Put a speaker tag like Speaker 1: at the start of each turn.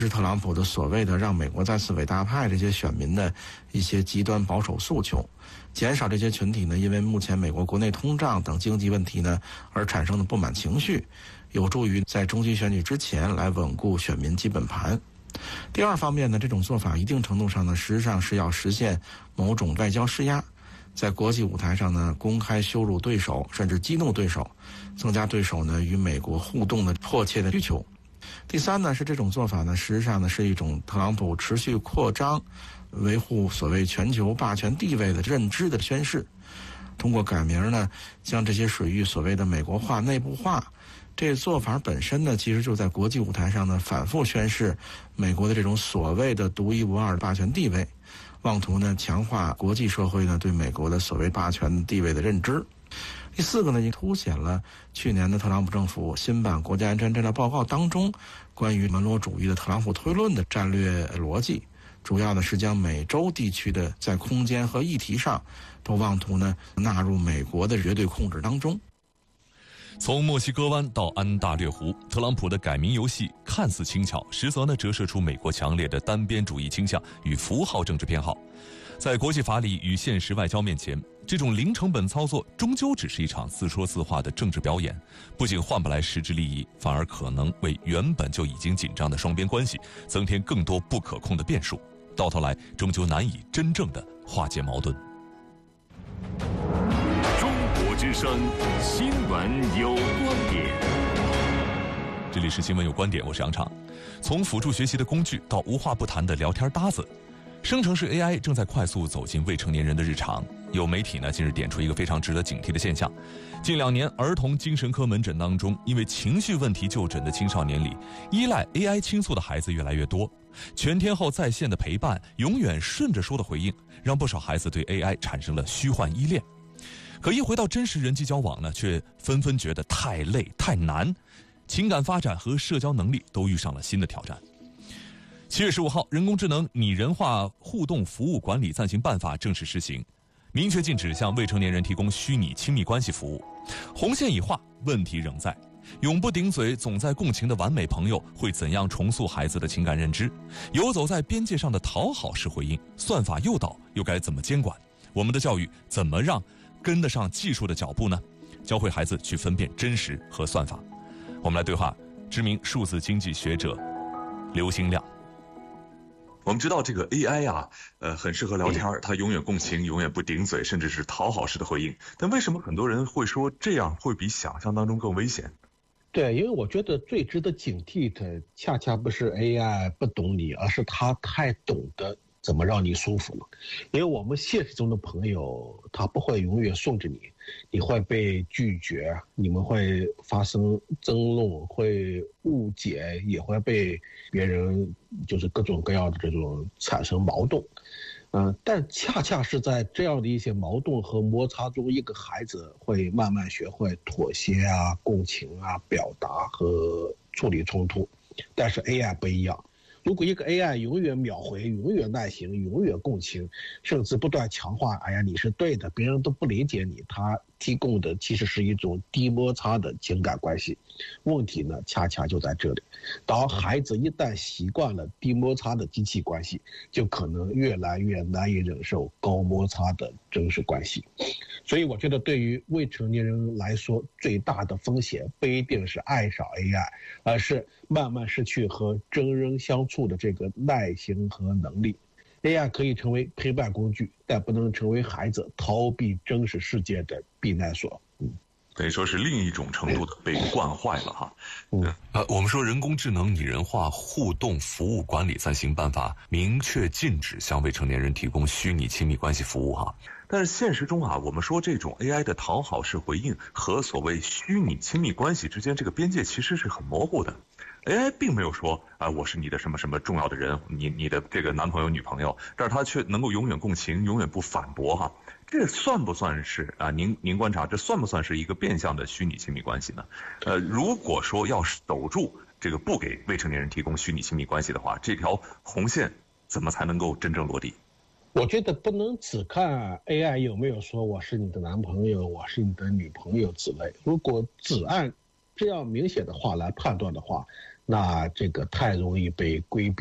Speaker 1: 是特朗普的所谓的让美国再次伟大派这些选民的一些极端保守诉求，减少这些群体呢因为目前美国国内通胀等经济问题呢而产生的不满情绪，有助于在中期选举之前来稳固选民基本盘。第二方面呢，这种做法一定程度上呢实际上是要实现某种外交施压，在国际舞台上呢公开羞辱对手，甚至激怒对手，增加对手呢与美国互动的迫切的需求。第三呢，是这种做法呢实际上呢是一种特朗普持续扩张维护所谓全球霸权地位的认知的宣示，通过改名呢将这些水域所谓的美国化内部化，这做法本身呢其实就在国际舞台上呢反复宣示美国的这种所谓的独一无二的霸权地位，妄图呢强化国际社会呢对美国的所谓霸权地位的认知。第四个呢，也凸显了去年的特朗普政府新版国家安全战略报告当中关于门罗主义的特朗普推论的战略逻辑，主要呢是将美洲地区的在空间和议题上都妄图呢纳入美国的绝对控制当中。
Speaker 2: 从墨西哥湾到安大略湖，特朗普的改名游戏看似轻巧，实则呢折射出美国强烈的单边主义倾向与符号政治偏好。在国际法理与现实外交面前，这种零成本操作终究只是一场自说自话的政治表演，不仅换不来实质利益，反而可能为原本就已经紧张的双边关系增添更多不可控的变数，到头来终究难以真正的化解矛盾。
Speaker 3: 中国之声，新闻有观点。
Speaker 2: 这里是新闻有观点，我是杨畅。从辅助学习的工具到无话不谈的聊天搭子，生成式 AI 正在快速走进未成年人的日常。有媒体呢近日点出一个非常值得警惕的现象：近2年儿童精神科门诊当中，因为情绪问题就诊的青少年里，依赖 AI 倾诉的孩子越来越多。全天候在线的陪伴，永远顺着说的回应，让不少孩子对 AI 产生了虚幻依恋。可一回到真实人际交往呢，却纷纷觉得太累太难，情感发展和社交能力都遇上了新的挑战。7月15号，人工智能拟人化互动服务管理暂行办法正式施行，明确禁止向未成年人提供虚拟亲密关系服务。红线已画，问题仍在。永不顶嘴、总在共情的完美朋友会怎样重塑孩子的情感认知？游走在边界上的讨好式回应，算法诱导又该怎么监管？我们的教育怎么让跟得上技术的脚步呢？教会孩子去分辨真实和算法。我们来对话知名数字经济学者刘兴亮。
Speaker 4: 我们知道这个 AI 啊，很适合聊天，它永远共情，永远不顶嘴，甚至是讨好式的回应。但为什么很多人会说这样会比想象当中更危险？
Speaker 5: 对，因为我觉得最值得警惕的，恰恰不是 AI 不懂你，而是它太懂得怎么让你舒服了。因为我们现实中的朋友，他不会永远顺着你，你会被拒绝，你们会发生争论，会误解，也会被别人就是各种各样的这种产生矛盾。但恰恰是在这样的一些矛盾和摩擦中，一个孩子会慢慢学会妥协啊、共情啊、表达和处理冲突。但是 AI 不一样，如果一个 AI 永远秒回、永远耐心、永远共情，甚至不断强化“哎呀你是对的”，别人都不理解你，它提供的其实是一种低摩擦的情感关系。问题呢，恰恰就在这里。当孩子一旦习惯了低摩擦的机器关系，就可能越来越难以忍受高摩擦的真实关系。所以我觉得对于未成年人来说，最大的风险不一定是爱上 AI， 而是慢慢失去和真人相处的这个耐心和能力。AI 可以成为陪伴工具，但不能成为孩子逃避真实世界的避难所。
Speaker 4: 等于说是另一种程度的被惯坏了哈。
Speaker 2: 我们说人工智能拟人化互动服务管理暂行办法明确禁止向未成年人提供虚拟亲密关系服务哈。
Speaker 4: 但是现实中啊，我们说这种 AI 的讨好式回应和所谓虚拟亲密关系之间这个边界其实是很模糊的。AI 并没有说我是你的什么什么重要的人，你的这个男朋友女朋友，但是他却能够永远共情，永远不反驳哈。这算不算是您观察这算不算是一个变相的虚拟亲密关系呢？如果说要守住这个不给未成年人提供虚拟亲密关系的话，这条红线怎么才能够真正落地？
Speaker 5: 我觉得不能只看 AI 有没有说我是你的男朋友，我是你的女朋友之类。如果只按这样明显的话来判断的话， 那这个太容易被规避。